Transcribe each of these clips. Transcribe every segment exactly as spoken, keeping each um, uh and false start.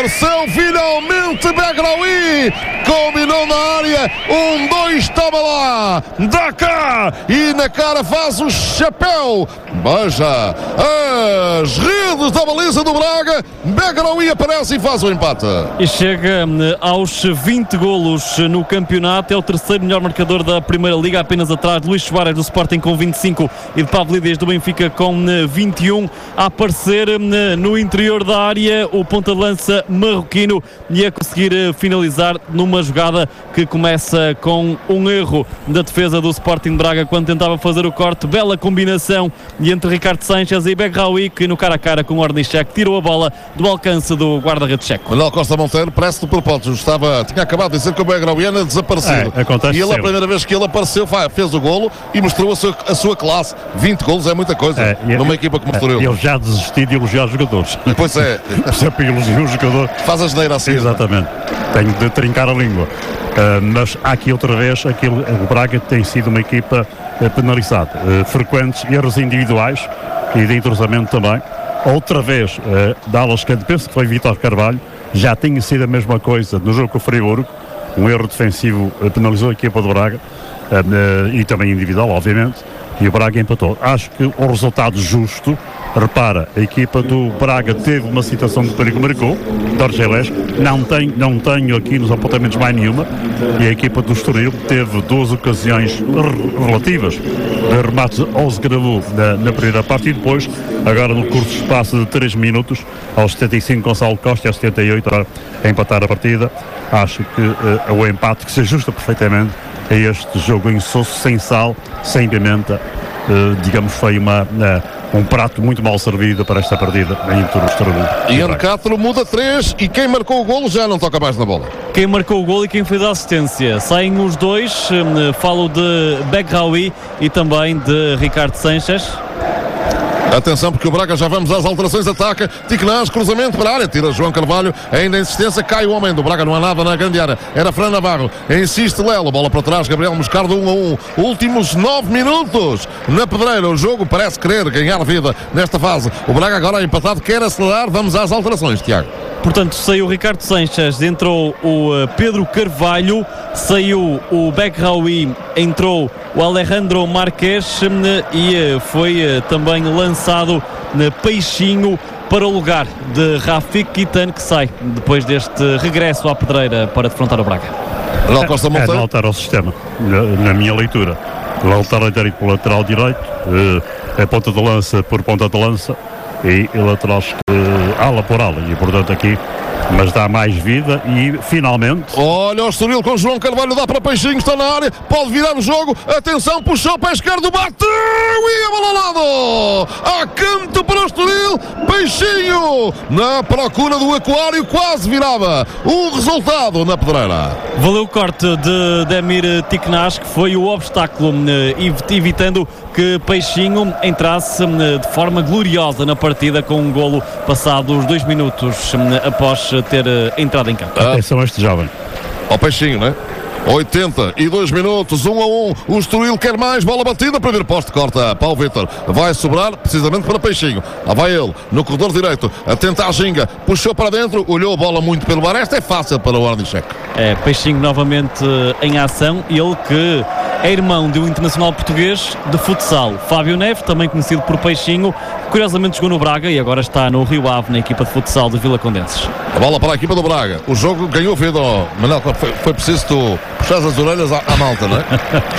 Apareceu finalmente Begraoui, combinou na área, um, dois, toma lá, dá cá, e na cara faz o chapéu, beija as redes da baliza do Braga. Begraoui aparece e faz o empate. E chega aos vinte golos no campeonato, é o terceiro melhor marcador da Primeira Liga, apenas atrás de Luís Soares do Sporting com vinte e cinco e de Pavlídias do Benfica com vinte e um. A aparecer no interior da área o ponta de lança marroquino e a conseguir finalizar numa jogada que começa com um erro da defesa do Sporting de Braga quando tentava fazer o corte. Bela combinação e entre Ricardo Sanches e Begraoui, que no cara a cara com Ornichek tirou a bola do alcance do guarda-redes checo. Manuel Costa Monteiro parece de propósito, estava, tinha acabado de dizer que o Begraoui era desaparecido, é, acontece e ele sempre. a primeira vez que ele apareceu fez o golo e mostrou a sua, a sua classe. vinte golos é muita coisa, é, numa é, equipa como é, Estoril. Eu já desisti de elogiar os jogadores. Pois é. Sempre elogio o jogador. Faz a geneira assim. Exatamente. Tenho de trincar a língua. Uh, mas aqui outra vez, aquilo, o Braga tem sido uma equipa uh, penalizada. Uh, frequentes erros individuais e de entrosamento também. Outra vez, uh, Dallas, que penso que foi Vítor Carvalho, já tinha sido a mesma coisa no jogo com o Friburgo. Um erro defensivo uh, penalizou a equipa do Braga, uh, uh, e também individual, obviamente, e o Braga empatou. Acho que o resultado justo, repara, a equipa do Braga teve uma situação de perigo, marcou, Dorgeles, não, tem, não tenho aqui nos apontamentos mais nenhuma, e a equipa do Estoril teve duas ocasiões relativas de remates ao Zegravou na, na primeira parte, e depois, agora no curto espaço de três minutos, aos setenta e cinco Gonçalo Costa e aos setenta e oito a empatar a partida. Acho que uh, o empate que se ajusta perfeitamente a este jogo insosso, sem sal, sem pimenta, uh, digamos, foi uma, uh, um prato muito mal servido para esta partida em Estoril. E Ancátaro muda três, e quem marcou o golo já não toca mais na bola. Quem marcou o golo e quem fez a assistência. Saem os dois, um, falo de Begraoui e também de Ricardo Sanches. Atenção, porque o Braga, já vamos às alterações, ataca Tiquinás, cruzamento para a área, tira João Carvalho, ainda em insistência, cai o homem do Braga, não há nada na grande área, era Fran Navarro, insiste Lelo, bola para trás, Gabriel Moscardo, um a um, últimos nove minutos na pedreira, o jogo parece querer ganhar vida nesta fase, o Braga agora empatado, quer acelerar, vamos às alterações, Tiago. Portanto, saiu o Ricardo Sanches, entrou o uh, Pedro Carvalho, saiu o Begraoui, entrou o Alejandro Marques um, e uh, foi uh, também lançado uh, Peixinho para o lugar de Rafik Kitan, que sai depois deste regresso à pedreira para defrontar o Braga. Manuel Costa Monteiro. É, é voltar ao sistema, na, na minha leitura. Lateral direito por lateral direito, uh, a ponta de lança por ponta de lança, e lateral uh, ala por ala, e portanto aqui, mas dá mais vida e finalmente... Olha o Estoril com João Carvalho, dá para Peixinho, está na área, pode virar o jogo, atenção, puxou para a esquerda, bateu e a bola ao lado, a canto para o Estoril, Peixinho na procura do aquário, quase virava o resultado na pedreira. Valeu o corte de Demir Tiquinás, que foi o obstáculo, evitando que Peixinho entrasse de forma gloriosa na partida, com um golo passado os dois minutos após ter entrado em campo. Atenção a este jovem. Ao Peixinho, não é? oitenta e dois minutos, um a um, o Estoril quer mais, bola batida, primeiro poste, corta Paulo Vitor, vai sobrar precisamente para Peixinho, lá vai ele, no corredor direito, a tentar a ginga, puxou para dentro, olhou a bola muito pelo bar, esta é fácil para o Ornichek. É, Peixinho novamente em ação, ele que é irmão de um internacional português de futsal, Fábio Neves, também conhecido por Peixinho, curiosamente jogou no Braga e agora está no Rio Ave, na equipa de futsal de Vila Condenses. A bola para a equipa do Braga, o jogo ganhou vida, oh, Manel, foi, foi preciso tu puxar as orelhas à, à malta, não é?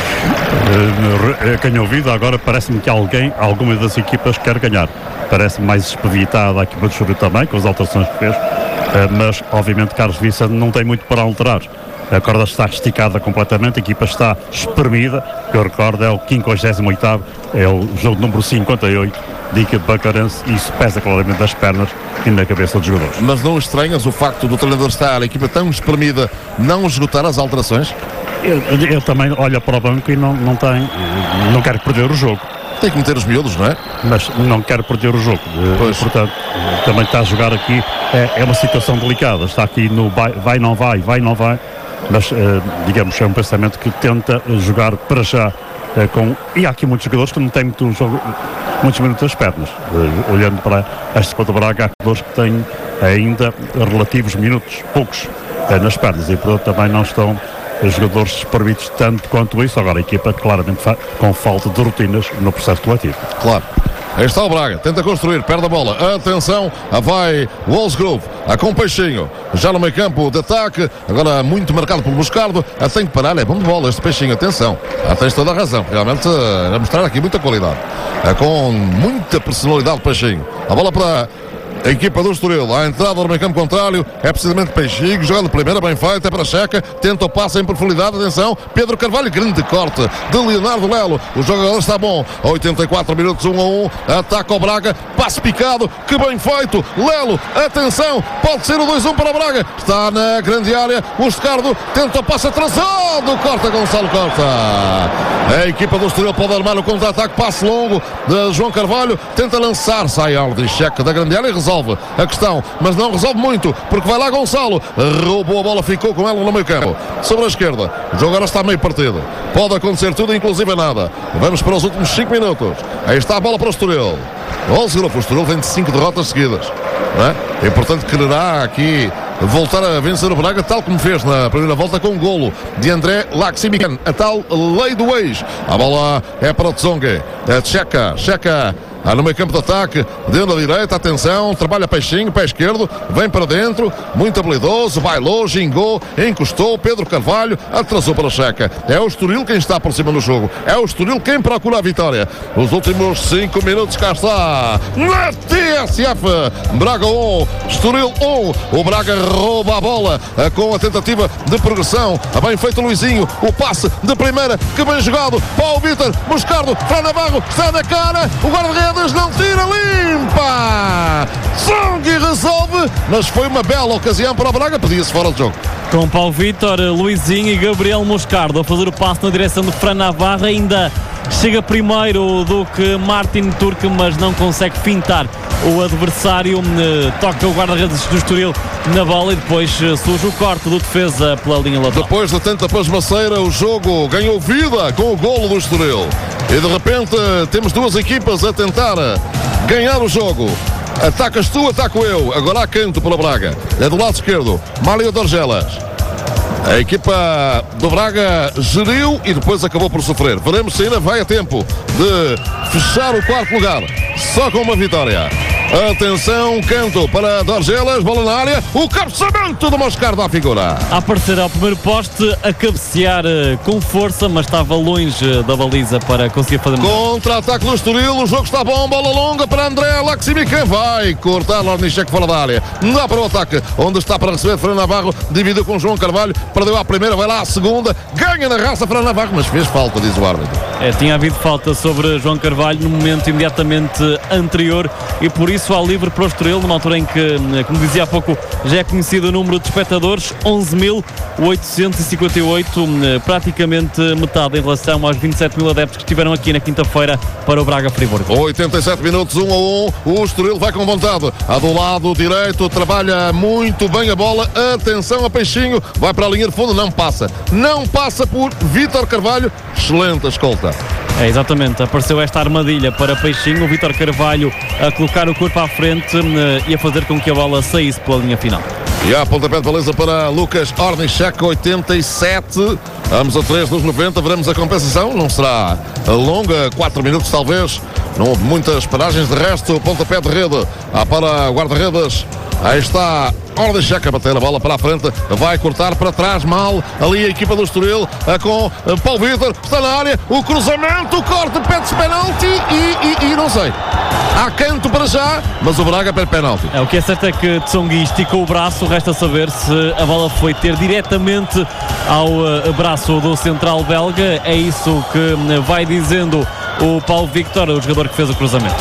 Ganhou vida, agora parece-me que alguém, alguma das equipas quer ganhar. Parece-me mais expeditada a equipa do Estoril também, com as alterações que fez, mas obviamente Carlos Vicente não tem muito para alterar. A corda está esticada completamente, a equipa está espremida, que eu recordo é o quinquagésimo oitavo, é o jogo número cinquenta e oito de equipa bacarense, e isso pesa claramente das pernas e na cabeça dos jogadores. Mas não estranhas o facto do treinador estar, a equipa tão espremida, não esgotar as alterações? Ele também olha para o banco e não, não tem, não quer perder o jogo. Tem que meter os miúdos, não é? Mas não quer perder o jogo. Pois. Portanto, também está a jogar aqui, é, é uma situação delicada, está aqui no vai, vai não vai, vai não vai, mas digamos, é um pensamento que tenta jogar para já com, e há aqui muitos jogadores que não têm muito jogo, muitos minutos das pernas. Olhando para esta equipa do Braga, há jogadores que têm ainda relativos minutos, poucos, é, nas pernas, e portanto também não estão os jogadores despervidos tanto quanto isso. Agora a equipa claramente fa- com falta de rotinas no processo coletivo. Claro. Aí está o Braga, tenta construir, perde a bola, atenção, vai Wolfsgrove, a com Peixinho, já no meio campo de ataque, agora muito marcado pelo Moscardo, a tem que parar, é bom de bola este Peixinho, atenção, a tens toda a razão, realmente a mostrar aqui muita qualidade, a com muita personalidade Peixinho, a bola para a equipa do Estoril, a entrada no meio campo contrário, é precisamente Peixinho, joga de primeira, bem feita, é para Checa, tenta o passe em profundidade, atenção, Pedro Carvalho, grande corte de Leonardo Lelo, o jogador está bom, oitenta e quatro minutos, um a um, ataca o Braga, passe picado, que bem feito, Lelo, atenção, pode ser o dois a um para o Braga, está na grande área, o Escardo, tenta o passe atrasado, corta Gonçalo, corta, a equipa do Estoril pode armar o contra-ataque, passe longo de João Carvalho, tenta lançar, sai Aldrich, Checa da grande área e resolve a questão, mas não resolve muito, porque vai lá Gonçalo, roubou a bola, ficou com ela no meio campo, sobre a esquerda, o jogo agora está meio partido, pode acontecer tudo, inclusive nada, vamos para os últimos cinco minutos, aí está a bola para o Estoril, o Estoril vem de cinco derrotas seguidas, não é? E portanto quererá aqui voltar a vencer o Braga, tal como fez na primeira volta com um golo de André Laximican, a tal lei do ex, a bola é para o Tsongue, é Checa, Checa Ah, no meio campo de ataque, deu na direita, atenção, trabalha Peixinho, pé esquerdo, vem para dentro, muito habilidoso, bailou, gingou, encostou, Pedro Carvalho, atrasou para a Checa. É o Estoril quem está por cima no jogo, é o Estoril quem procura a vitória. Os últimos cinco minutos, cá está, na T S F, Braga um, Estoril um, o Braga rouba a bola, com a tentativa de progressão, a bem feito Luizinho, o passe de primeira, que bem jogado, Paulo Vitor, Moscardo, Fran Navarro, está na cara, o guarda-redes não tira, limpa, Tsongue resolve, mas foi uma bela ocasião para o Braga, pedia-se fora de jogo. Com Paulo Vitor, Luizinho e Gabriel Moscardo a fazer o passe na direção de Fran Navarro, ainda chega primeiro do que Martin Turque, mas não consegue fintar o adversário, toca o guarda-redes do Estoril na bola e depois surge o corte do defesa pela linha lateral. Depois da tanta pasmaceira, o jogo ganhou vida com o golo do Estoril e de repente temos duas equipas a tentar ganhar o jogo. Atacas tu, ataco eu. Agora há canto para o Braga, é do lado esquerdo, Mário Dorgelas. A equipa do Braga geriu e depois acabou por sofrer. Veremos se ainda vai a tempo de fechar o quarto lugar só com uma vitória. Atenção, canto para Dorgelas, bola na área, o cabeceamento do Moscardo à figura. A aparecer ao primeiro poste, a cabecear uh, com força, mas estava longe uh, da baliza para conseguir fazer... Contra-ataque do Estoril, o jogo está bom, bola longa para André Laximican, vai cortar Lornichek fora da área, dá para o ataque, onde está para receber Fran Navarro, dividiu com João Carvalho, perdeu a primeira, vai lá a segunda, ganha na raça Fran Navarro, mas fez falta, diz o árbitro. É, tinha havido falta sobre João Carvalho no momento imediatamente anterior e por isso há livre para o Estoril, numa altura em que, como dizia há pouco, já é conhecido o número de espectadores, onze mil oitocentos e cinquenta e oito, praticamente metade em relação aos vinte e sete mil adeptos que estiveram aqui na quinta-feira para o Braga Friburgo. oitenta e sete minutos, um a um, o Estoril vai com vontade, a do lado direito, trabalha muito bem a bola, atenção a Peixinho, vai para a linha de fundo, não passa, não passa por Vítor Carvalho, excelente a escolta. É, exatamente, apareceu esta armadilha para Peixinho, o Vítor Carvalho a colocar o corpo à frente e a fazer com que a bola saísse pela linha final. E há pontapé de baliza para Lucas Ornichek, oitenta e sete, vamos a três dos noventa, veremos a compensação, não será longa, quatro minutos talvez, não houve muitas paragens, de resto o pontapé de rede, há para guarda-redes, aí está Ornichek a bater a bola para a frente, vai cortar para trás, mal, ali a equipa do Estoril, com Paulo Vitor, está na área, o cruzamento, o corte, pede-se penalti e, e, e não sei. Há canto para já, mas o Braga perde penalti. É, o que é certo é que Tsongue esticou o braço, resta saber se a bola foi ter diretamente ao uh, braço do central belga, é isso que uh, vai dizendo o Paulo Victor, o jogador que fez o cruzamento.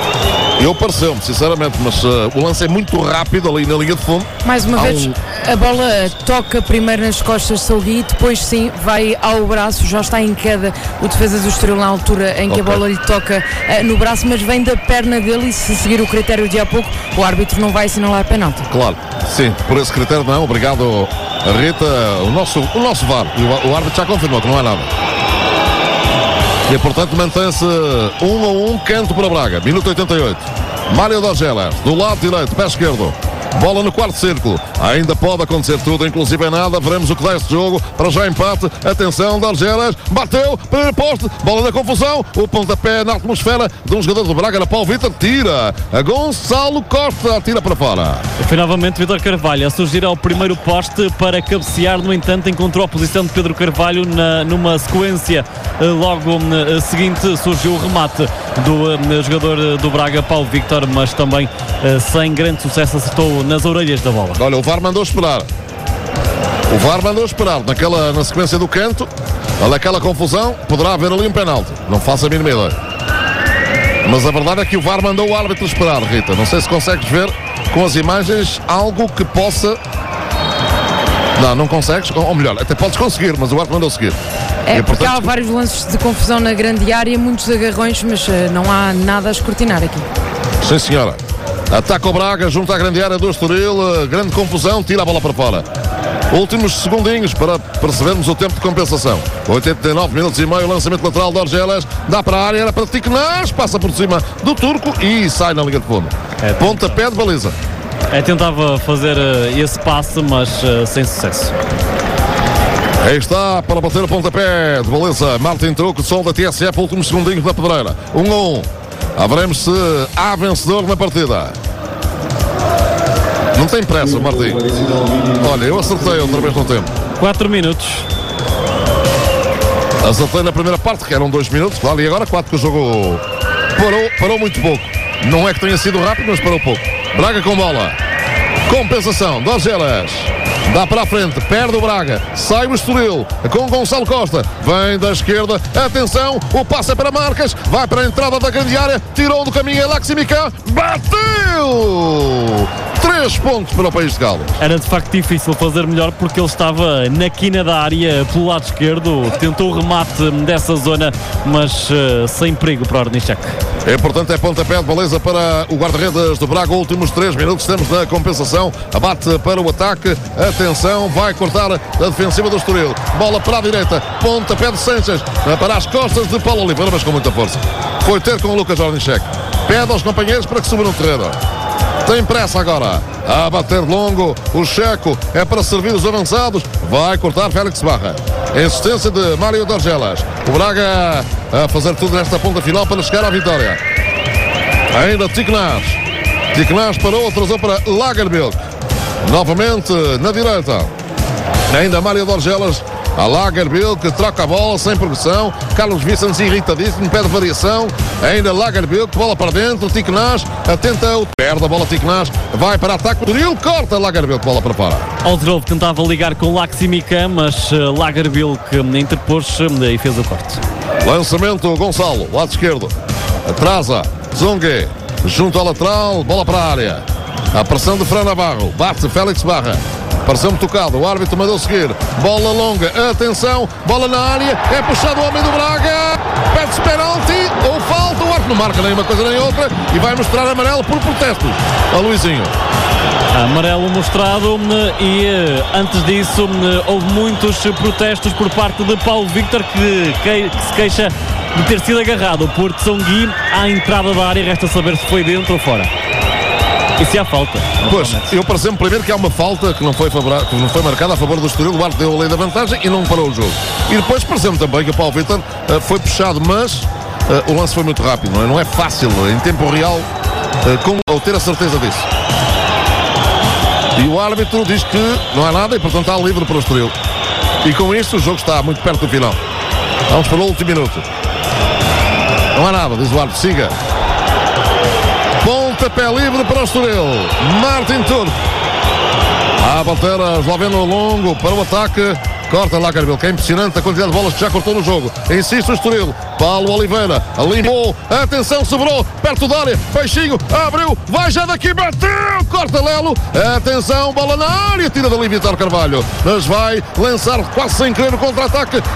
Eu pareceu-me, sinceramente, mas uh, o lance é muito rápido ali na linha de fundo. Mais uma Há vez, um... a bola toca primeiro nas costas de Salgui, depois sim vai ao braço, já está em queda o defesa do Estoril na altura em que okay. a bola lhe toca uh, no braço, mas vem da perna dele e se seguir o critério de há pouco, o árbitro não vai assinalar penalti. Claro, sim, por esse critério não, obrigado Rita, o nosso, o nosso V A R, o, o árbitro já confirmou que não é nada. E portanto mantém-se um a um, canto para Braga, minuto oitenta e oito. Mário Dorgelas, do lado direito, pé esquerdo, Bola no quarto círculo. Ainda pode acontecer tudo, inclusive é nada. Veremos o que dá este jogo. Para já empate. Atenção, Dorgelas. Bateu. Primeiro poste. Bola na confusão. O pontapé na atmosfera de um jogador do Braga. Na Paulo Vitor. Tira. A Gonçalo Costa. Tira para fora. Foi novamente Vítor Carvalho a surgir ao primeiro poste para cabecear. No entanto, encontrou a posição de Pedro Carvalho na, numa sequência. Logo uh, seguinte surgiu o remate do uh, jogador do Braga, Paulo Victor, mas também uh, sem grande sucesso acertou nas orelhas da bola. Olha, o V A R mandou esperar. O V A R mandou esperar. Naquela, na sequência do canto, naquela confusão, poderá haver ali um penalti. Não faça a mínima ideia. Mas a verdade é que o V A R mandou o árbitro esperar, Rita. Não sei se consegues ver com as imagens algo que possa... Não, não consegues. Ou melhor, até podes conseguir, mas o árbitro mandou seguir. É, e, porque portanto... há vários lances de confusão na grande área, muitos agarrões, mas uh, não há nada a escrutinar aqui. Sim, senhora. Ataca o Braga junto à grande área do Estoril. Grande confusão, tira a bola para fora. Últimos segundinhos para percebermos o tempo de compensação. oitenta e nove minutos e meio, lançamento lateral de Orgelas. Dá para a área, era para Tiknaz. Passa por cima do turco e sai na linha de fundo. É, pontapé de baliza. É, tentava fazer uh, esse passe, mas uh, sem sucesso. Aí está para bater o pontapé de baliza. Martin Truco, sol da T S F, últimos segundinhos da pedreira. um a um. Haveremos se há vencedor na partida. Não tem pressa, Martim. Olha, eu acertei outra vez no tempo. quatro minutos. Acertei na primeira parte, que eram dois minutos, claro, e agora quatro, que o jogo parou, parou muito pouco. Não é que tenha sido rápido, mas parou pouco. Braga com bola. Compensação, Dorgelas. Dá para a frente, perde o Braga, sai o Estoril com Gonçalo Costa, vem da esquerda, atenção, o passe é para Marcas, vai para a entrada da grande área, tirou do caminho Alexi Mikan, bateu! Três pontos para o País de Gales. Era de facto difícil fazer melhor porque ele estava na quina da área pelo lado esquerdo, tentou o remate dessa zona, mas uh, sem perigo para o Ornichak. É, portanto, é pontapé de baliza para o guarda-redes do Braga. Últimos três minutos, temos na compensação. Abate para o ataque. Atenção, vai cortar a defensiva do Estoril. Bola para a direita. Pontapé de Sanches para as costas de Paulo Oliveira, mas com muita força. Foi ter com o Lucas Ornichak. Pede aos companheiros para que subam no terreno. Tem pressa agora. A bater longo. O Checo é para servir os avançados. Vai cortar Félix Barra. Insistência de Mário Dorgelas. O Braga a fazer tudo nesta ponta final para chegar à vitória. Ainda Tiknaz. Tiknaz para outros ou para Lagerbielke. Novamente na direita. Ainda Mário Dorgelas. A Lagerbielke troca a bola sem progressão. Carlos Vicens irritadíssimo, pede variação. Ainda Lagerbielke, bola para dentro. Tiknaz atenta, o perde a bola. Tiknaz vai para ataque. Estoril corta Lagerbielke, bola para fora. Altrov tentava ligar com Alexi Mikan, mas uh, Lagerbielke interpôs uh, e fez o corte. Lançamento Gonçalo, lado esquerdo. Atrasa Zongue, junto ao lateral, bola para a área. A pressão de Fran Navarro, bate Félix Barra. Pareceu-me tocado, o árbitro mandou seguir. Bola longa, atenção, bola na área, é puxado o homem do Braga. Pede-se penalti ou falta, o árbitro não marca nem uma coisa nem outra e vai mostrar amarelo por protestos a Luizinho. Amarelo mostrado e antes disso houve muitos protestos por parte de Paulo Victor que, que, que se queixa de ter sido agarrado por Tsongi à entrada da área. Resta saber se foi dentro ou fora. E se há falta? Pois, eu pareceu-me primeiro que há uma falta que não foi, favora, que não foi marcada a favor do Estoril. O árbitro deu a lei da vantagem e não parou o jogo. E depois pareceu-me também que o Paulo Vitor uh, foi puxado, mas uh, o lance foi muito rápido. Não é, não é fácil em tempo real uh, com, ou ter a certeza disso. E o árbitro diz que não há nada e portanto está livre para o Estoril. E com isso o jogo está muito perto do final. Vamos para o último minuto. Não há nada, diz o árbitro, siga. Pontapé livre para o Estoril. Martin Turco a bater a esloveno longo para o ataque. Corta Lagerbielke, que é impressionante a quantidade de bolas que já cortou no jogo. Insiste o Estoril. Paulo Oliveira limpou. Atenção, sobrou. Perto da área. Peixinho abriu. Vai já daqui. Bateu. Corta Lelo. Atenção, bola na área. Tira dali Vítor Carvalho. Mas vai lançar quase sem querer o contra-ataque.